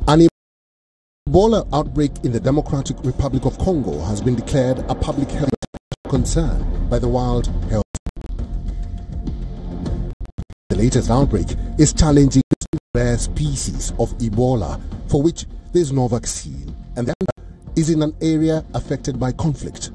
An Ebola outbreak in the Democratic Republic of Congo has been declared a public health concern by the World Health. The latest outbreak is challenging rare species of Ebola for which there is no vaccine, and that is in an area affected by conflict.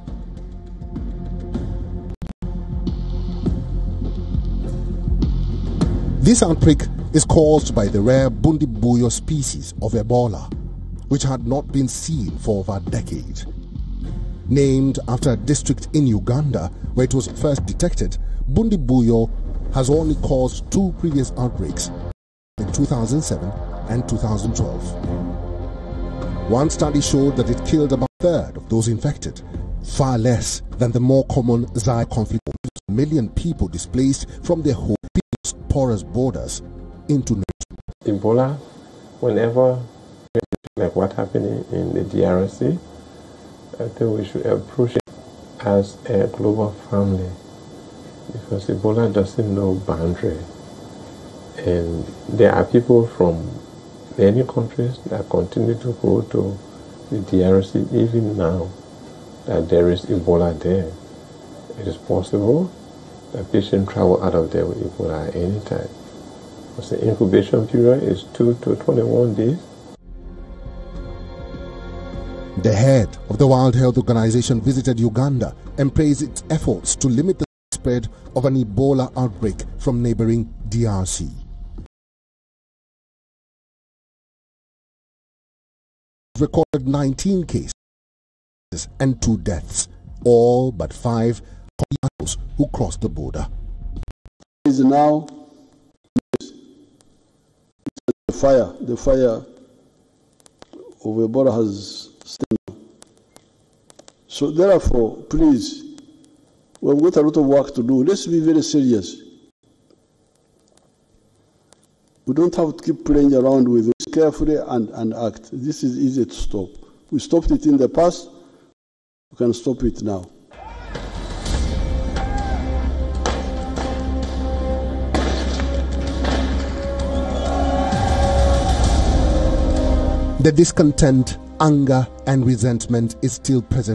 This outbreak is caused by the rare Bundibugyo species of Ebola, which had not been seen for over a decade. Named after a district in Uganda where it was first detected, Bundibugyo has only caused 2 previous outbreaks in 2007 and 2012. One study showed that it killed about a third of those infected, far less than the more common Zaire conflict. 1 million people displaced from their home, porous borders into nature. Ebola, whenever like what happened in the DRC, I think we should approach it as a global family, because Ebola doesn't know boundary, and there are people from many countries that continue to go to the DRC even now that there is Ebola there. It is possible that patients travel out of there with Ebola at any time. Because the incubation period is 2 to 21 days. The head of the World Health Organization visited Uganda and praised its efforts to limit the spread of an Ebola outbreak from neighboring DRC. Recorded 19 cases and 2 deaths, all but 5 who crossed the border. Is now the fire of Ebola has started. So therefore, please, we've got a lot of work to do. Let's be very serious. We don't have to keep playing around with this. Carefully and act. This is easy to stop. We stopped it in the past. We can stop it now. The discontent, anger, and resentment is still present